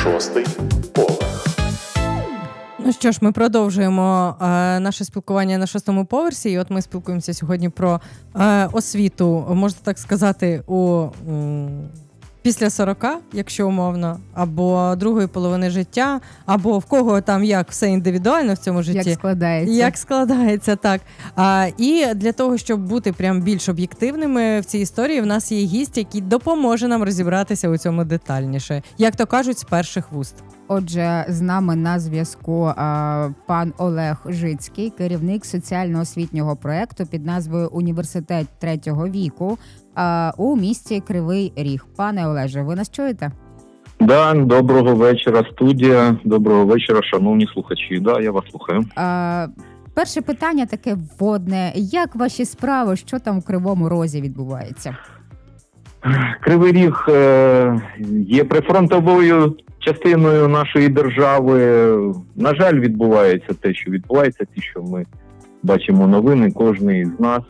Шостий поверх. Ну що ж, ми продовжуємо наше спілкування на шостому поверсі. І от ми спілкуємося сьогодні про освіту, можна так сказати, після 40, якщо умовно, або другої половини життя, або в кого там як все індивідуально в цьому житті. Як складається, так. І для того, щоб бути прям більш об'єктивними в цій історії, в нас є гість, який допоможе нам розібратися у цьому детальніше. Як то кажуть, з перших вуст. Отже, з нами на зв'язку пан Олег Жицький, керівник соціально-освітнього проєкту під назвою «Університет третього віку» у місті Кривий Ріг. Пане Олеже, ви нас чуєте? Да, доброго вечора, студія. Доброго вечора, шановні слухачі. Да, я вас слухаю. Перше питання таке вводне. Як ваші справи? Що там в Кривому Розі відбувається? Кривий Ріг є прифронтовою частиною нашої держави. На жаль, відбувається те, що відбувається, ті, що ми бачимо новини, кожний з нас.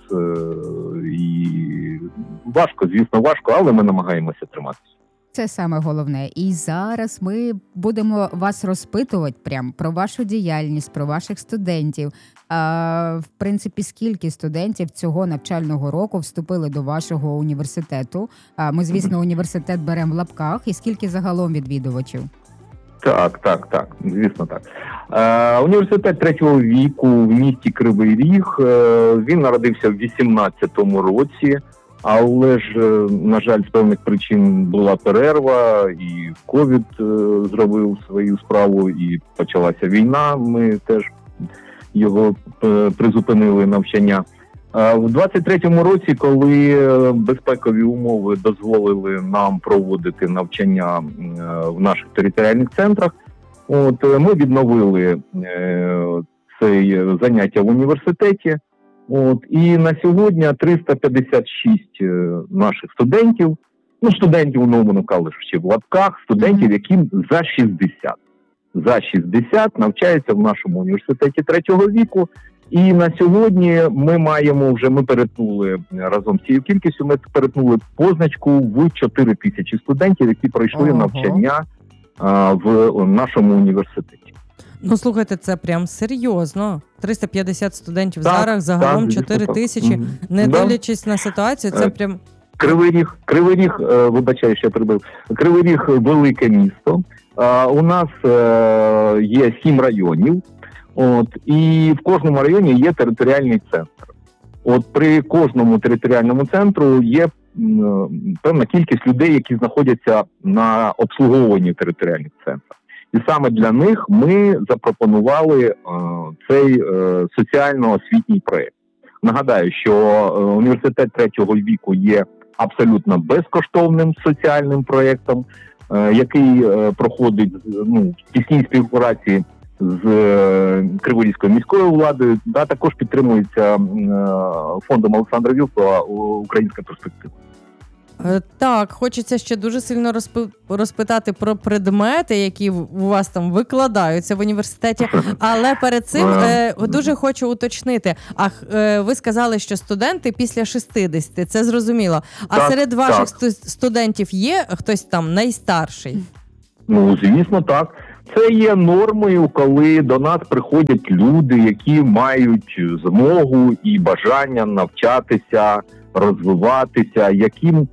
І важко, звісно, важко, але ми намагаємося триматися. Це саме головне. І зараз ми будемо вас розпитувати прямо про вашу діяльність, про ваших студентів. В принципі, скільки студентів цього навчального року вступили до вашого університету? Ми, звісно, університет беремо в лапках. І скільки загалом відвідувачів? Так. Звісно, так. Університет третього віку в місті Кривий Ріг, він народився в 18-му році. Але ж, на жаль, з певних причин була перерва, і ковід зробив свою справу, і почалася війна. Ми теж його призупинили навчання. В 23-му році, коли безпекові умови дозволили нам проводити навчання в наших територіальних центрах, ми відновили це заняття в університеті. І на сьогодні 356 наших студентів, умовно кажучи, в лапках, студентів, яким за 60 навчаються в нашому університеті третього віку. І на сьогодні ми перетнули разом з цією кількістю, позначку в 4 тисячі студентів, які пройшли навчання в нашому університеті. Ну, слухайте, це прям серйозно. 350 студентів зараз, загалом 4 тисячі. Не дивлячись на ситуацію, це прям... Кривий Ріг, вибачаю, що я прибив. Кривий Ріг – велике місто. У нас є 7 районів. І в кожному районі є територіальний центр. При кожному територіальному центру є певна кількість людей, які знаходяться на обслуговуванні територіальних центрів. І саме для них ми запропонували цей соціально-освітній проєкт. Нагадаю, що університет третього віку є абсолютно безкоштовним соціальним проєктом, який проходить в тісній співпраці з Криворізькою міською владою, також підтримується фондом Олександра Вілкова «Українська перспектива». Так, хочеться ще дуже сильно розпитати про предмети, які у вас там викладаються в університеті, але перед цим дуже хочу уточнити. Ви сказали, що студенти після 60, це зрозуміло. А серед ваших студентів є хтось там найстарший? Звісно, так. Це є нормою, коли до нас приходять люди, які мають змогу і бажання навчатися, розвиватися, яким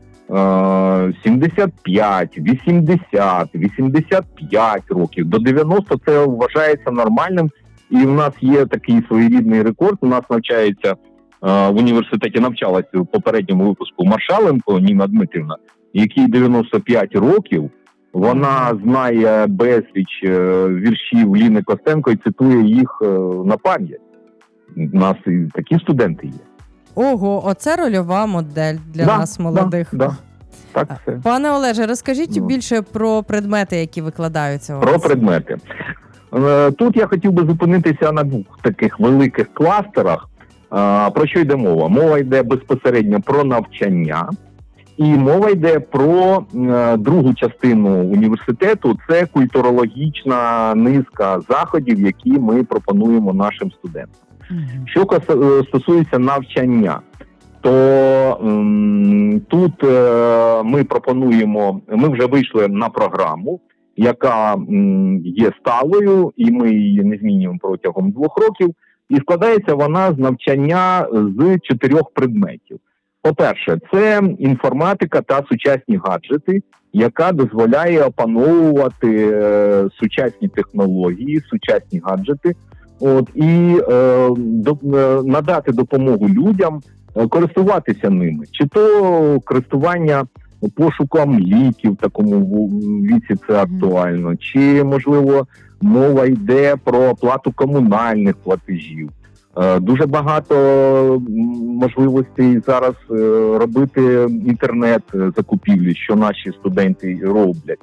75, 80, 85 років, до 90 це вважається нормальним. І в нас є такий своєрідний рекорд. У нас навчається в університеті, навчалася в попередньому випуску Маршаленко Ніна Дмитрівна, якій 95 років. Вона знає безліч віршів Ліни Костенко і цитує їх на пам'ять. У нас і такі студенти є. Ого, оце рольова модель для нас, молодих. Так, все. Пане Олеже, розкажіть більше про предмети, які викладаються у вас. Про предмети. Тут я хотів би зупинитися на 2 таких великих кластерах. Про що йде мова? Мова йде безпосередньо про навчання. І мова йде про другу частину університету. Це культурологічна низка заходів, які ми пропонуємо нашим студентам. Що стосується навчання, то тут ми пропонуємо, ми вже вийшли на програму, яка є сталою, і ми її не змінюємо протягом 2 років. І складається вона з навчання з 4 предметів. По-перше, це інформатика та сучасні гаджети, яка дозволяє опановувати сучасні технології, сучасні гаджети, і надати допомогу людям користуватися ними. Чи то користування пошуком ліків в такому віці це актуально, чи, можливо, мова йде про оплату комунальних платежів. Дуже багато можливостей зараз робити інтернет-закупівлі, що наші студенти роблять.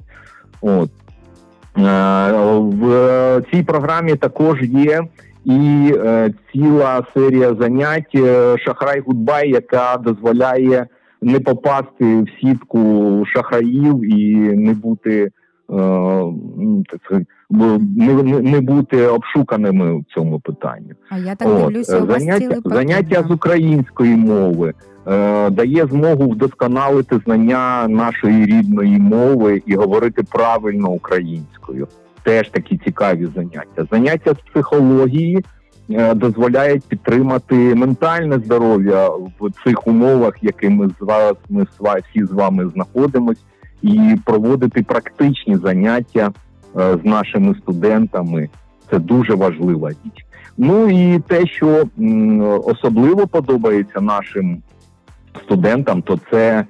В цій програмі також є і ціла серія занять «Шахрай-гудбай», яка дозволяє не попасти в сітку шахраїв і не бути не бути обшуканими в цьому питанні. А я так дивлюся, у вас цілий пакет. Заняття з української мови дає змогу вдосконалити знання нашої рідної мови і говорити правильно українською. Теж такі цікаві заняття. Заняття з психології дозволяють підтримати ментальне здоров'я в цих умовах, які ми всі з вами знаходимось, і проводити практичні заняття з нашими студентами. Це дуже важлива річ. Ну і те, що особливо подобається нашим студентам, то це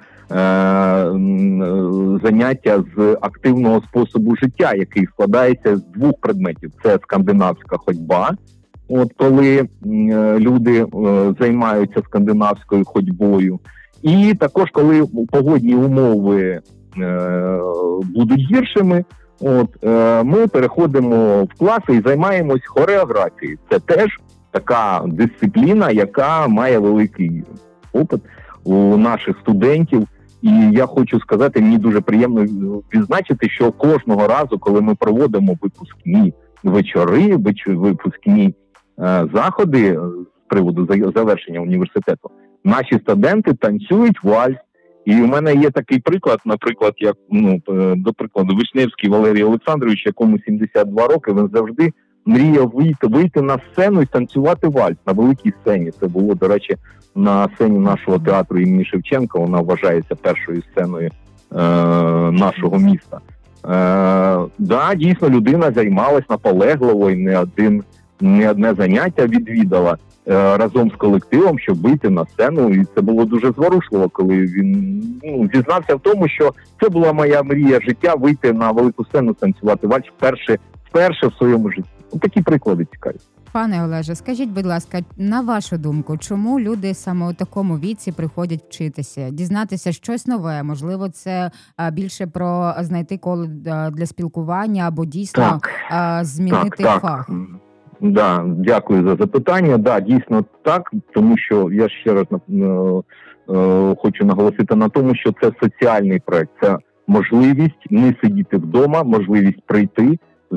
заняття з активного способу життя, який складається з 2 предметів. Це скандинавська ходьба. Коли люди займаються скандинавською ходьбою. І також, коли погодні умови будуть гіршими, ми переходимо в класи і займаємось хореографією. Це теж така дисципліна, яка має великий опит у наших студентів. І я хочу сказати, мені дуже приємно відзначити, що кожного разу, коли ми проводимо випускні вечори, випускні заходи з приводу завершення університету, наші студенти танцюють вальс. І у мене є такий приклад, наприклад, як, до прикладу, Вишневський Валерій Олександрович, якому 72 роки, він завжди мріяв вийти на сцену і танцювати вальс на великій сцені. Це було, до речі, на сцені нашого театру імені Шевченка. Вона вважається першою сценою нашого міста. Дійсно, людина займалась наполегливо і не одне заняття відвідала разом з колективом, щоб вийти на сцену. І це було дуже зворушливо, коли він зізнався в тому, що це була моя мрія життя — вийти на велику сцену, танцювати вальс вперше в своєму житті. Такі приклади цікаві. Пане Олеже, скажіть, будь ласка, на вашу думку, чому люди саме у такому віці приходять вчитися, дізнатися щось нове? Можливо, це більше про знайти коло для спілкування або дійсно змінити фах? Да, дякую за запитання. Да, дійсно так, тому що я ще раз хочу наголосити на тому, що це соціальний проект, це можливість не сидіти вдома, можливість прийти,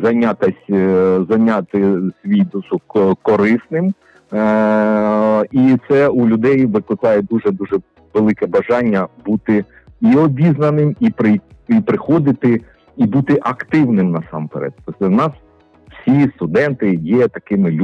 зайняти свій досуг корисним, і це у людей викликає дуже-дуже велике бажання бути і обізнаним, і приходити, і бути активним насамперед. Тобто в нас всі студенти є такими людьми.